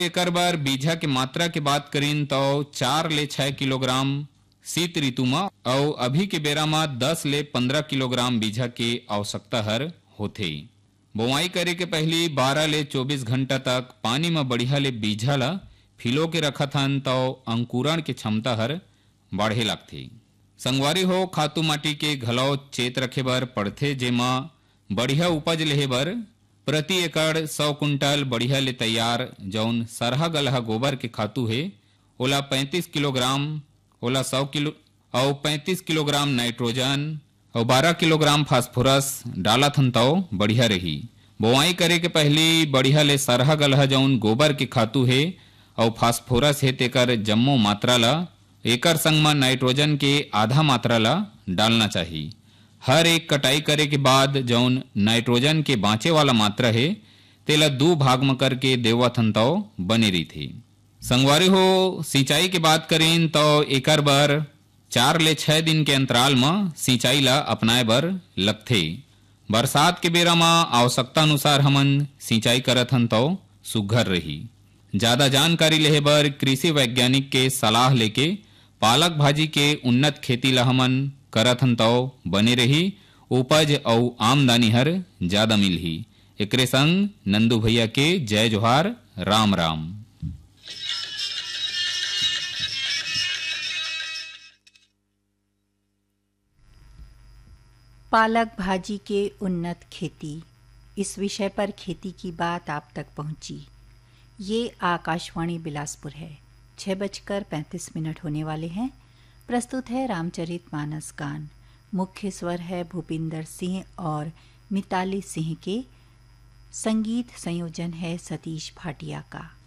एकर बर बीजा के मात्रा के बात करीन तो 4 ले 6 किलोग्राम शीत ऋतु में और अभी के बेरा में 10 ले 15 किलोग्राम बीजा के आवश्यकता हर होथे। बोआई करे के पहली 12 ले 24 घंटा तक पानी में बढ़िया ले बीजा ला फिलो के रखत हन तो अंकुरण के क्षमता हर बढ़े लगथे। संगवारी हो खातू माटी के घलौ चेत रखे बर पड़थे, जेमा बढ़िया उपज लेहे बर प्रति एकड़ 100 कुंटल बढ़िया ले तैयार जौन सरहा गलहा गोबर के खातू है ओला 35 किलोग्राम ओला 100 किलो और 35 किलोग्राम नाइट्रोजन और 12 किलोग्राम फास्फोरस डालत हन तो बढ़िया रही। बोआई करे के पहली बढ़िया ले सरहा गलहा जौन गोबर के खातू है और फास्फोरस है तेकर जम्मो मात्रा ला एकर संग में नाइट्रोजन के आधा मात्रा ला डालना चाहिए। हर एक कटाई करे के बाद जौन नाइट्रोजन के बाँचे वाला मात्रा है तेला 2 भाग में करके देवत हन तो बने रही थी। संगवारी हो सिंचाई के बात करें तो एकर बर 4 ले 6 दिन के अंतराल में सिंचाई ला अपनाए बर लगथे। बरसात के बेरा में आवश्यकता अनुसार हमन सिंचाई करत हन तो सुघर रही। ज्यादा जानकारी लेहे बर कृषि वैज्ञानिक के सलाह लेके पालक भाजी के उन्नत खेती ला हमन करत हन तो बने रही, उपज और आमदनी हर ज्यादा मिलही। एकरे संग नंदू भैया के जय जोहार, राम राम। पालक भाजी के उन्नत खेती, इस विषय पर खेती की बात आप तक पहुंची। ये आकाशवाणी बिलासपुर है। 6:35 होने वाले हैं। प्रस्तुत है रामचरितमानस गान। मुख्य स्वर है भूपिंदर सिंह और मिताली सिंह के। संगीत संयोजन है सतीश भाटिया का।